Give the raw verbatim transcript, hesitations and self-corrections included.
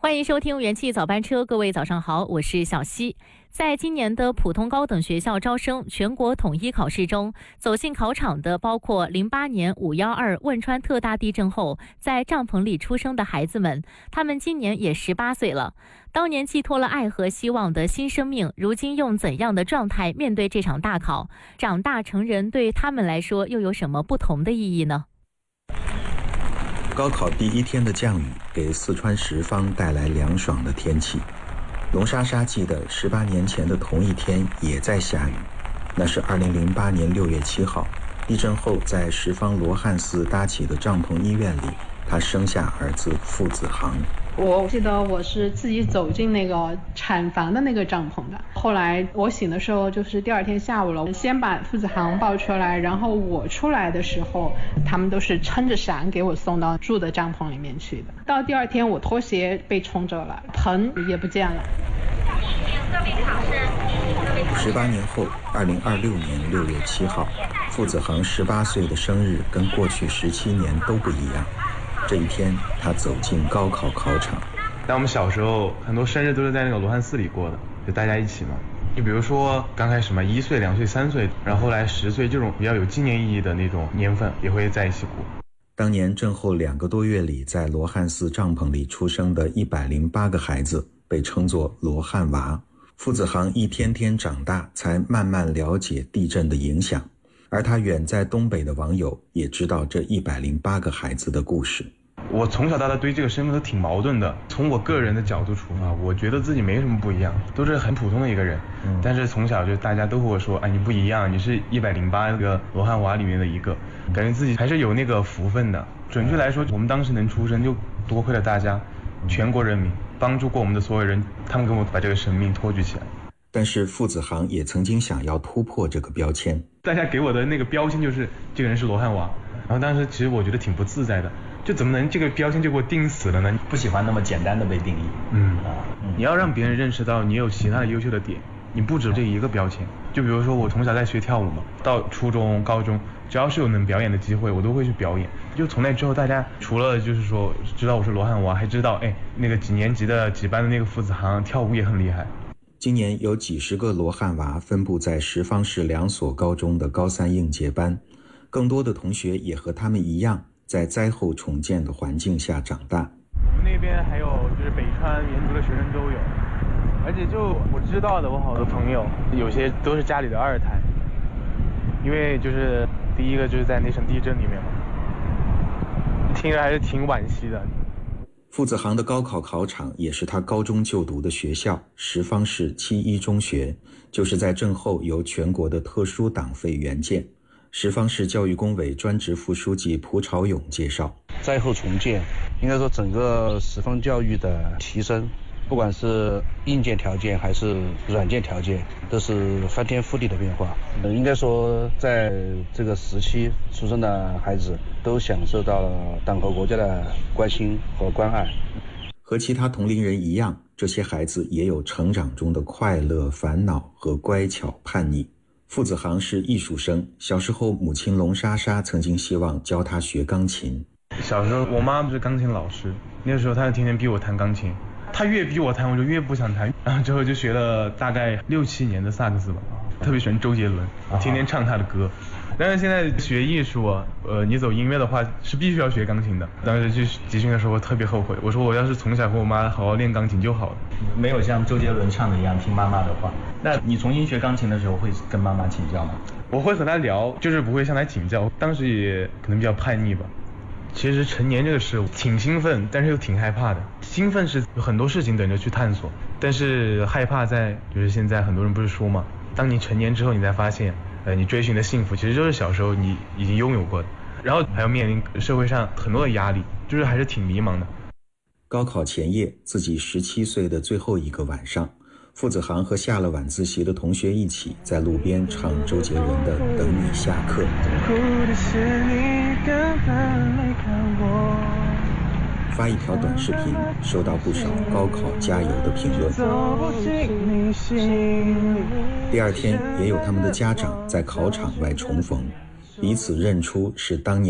欢迎收听元气早班车，各位早上好，我是小溪。在今年的普通高等学校招生全国统一考试中，走进考场的包括零八年五一二汶川特大地震后在帐篷里出生的孩子们，他们今年也十八岁了。当年寄托了爱和希望的新生命，如今用怎样的状态面对这场大考？长大成人对他们来说又有什么不同的意义呢？ 高考第一天的降雨给四川什邡带来凉爽的天气。龙莎莎记得十八年前的同一天也在下雨，那是二零零八年六月七号，地震后在什邡罗汉寺搭起的帐篷医院里，她生下儿子傅子航。 我记得我是自己走进那个产房的那个帐篷的，后来我醒的时候就是第二天下午了，先把傅子航抱出来，然后我出来的时候他们都是撑着伞给我送到住的帐篷里面去的。到第二天我拖鞋被冲走了，盆也不见了。 十八年后，二零二六年六月七号，傅子航十八岁的生日跟过去十七年都不一样。这一天，他走进高考考场。 但我们小时候很多生日都是在那个罗汉寺里过的，就大家一起嘛。就比如说刚开始嘛，一岁、两岁、三岁，然后后来十岁，这种比较有纪念意义的那种年份也会在一起过。 当年震后两个多月里，在罗汉寺帐篷里出生的一百零八个孩子，被称作罗汉娃。傅子航一天天长大，才慢慢了解地震的影响。而他远在东北的网友也知道这一百零八个孩子的故事。 我从小到大对这个身份都挺矛盾的，从我个人的角度出发，我觉得自己没什么不一样，都是很普通的一个人、嗯、但是从小就大家都和我说，哎，你不一样，你是一百零八个罗汉娃里面的一个，感觉自己还是有那个福分的。准确来说，我们当时能出生就多亏了大家，全国人民帮助过我们的所有人，他们给我把这个生命托举起来。 但是傅子航也曾经想要突破这个标签， 大家给我的那个标签就是这个人是罗汉娃，然后当时其实我觉得挺不自在的，就怎么能这个标签就给我定死了呢？ 不喜欢那么简单的被定义。 嗯啊，你要让别人认识到你有其他的优秀的点，你不止这一个标签。就比如说我从小在学跳舞嘛，到初中、高中，只要是有能表演的机会，我都会去表演。就从那之后，大家除了就是说知道我是罗汉娃，还知道哎那个几年级的几班的那个傅子航跳舞也很厉害。 今年有几十个罗汉娃分布在什邡市两所高中的高三应届班，更多的同学也和他们一样，在灾后重建的环境下长大。 我们那边还有就是北川原族的学生都有，而且就我知道的，我好多朋友有些都是家里的二胎，因为就是第一个就是在那场地震里面嘛，听着还是挺惋惜的。 傅子航的高考考场也是他高中就读的学校什邡市七一中学，就是在震后由全国的特殊党费援建。什邡市教育工委专职副书记蒲朝勇介绍， 灾后重建应该说整个什邡教育的提升，不管是硬件条件还是软件条件，都是翻天覆地的变化。应该说在这个时期出生的孩子都享受到了党和国家的关心和关爱。 和其他同龄人一样，这些孩子也有成长中的快乐、烦恼和乖巧叛逆。傅子航是艺术生，小时候母亲龙莎莎曾经希望教他学钢琴。 小时候我妈不是钢琴老师，那个时候她就天天逼我弹钢琴，她越逼我弹我就越不想弹，然后之后就学了大概六七年的萨克斯吧，特别喜欢周杰伦，天天唱他的歌。但是现在学艺术啊，呃，你走音乐的话是必须要学钢琴的。当时去集训的时候我特别后悔，我说我要是从小和我妈好好练钢琴就好了。 没有像周杰伦唱的一样听妈妈的话。那你重新学钢琴的时候会跟妈妈请教吗？ 我会和她聊，就是不会向她请教。当时也可能比较叛逆吧。其实成年这个事挺兴奋，但是又挺害怕的。兴奋是有很多事情等着去探索，但是害怕在就是现在很多人不是说嘛，当你成年之后你才发现呃，你追寻的幸福其实就是小时候你已经拥有过的，然后还要面临社会上很多的压力，就是还是挺迷茫的。 高考前夜，自己十七岁的最后一个晚上，傅子航和下了晚自习的同学一起在路边唱周杰伦的《等你下课》。发一条短视频，收到不少高考加油的评论。第二天，也有他们的家长在考场外重逢，彼此认出是当年